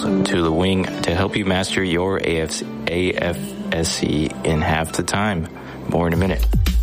to the wing to help you master your AFSC in half the time. More in a minute.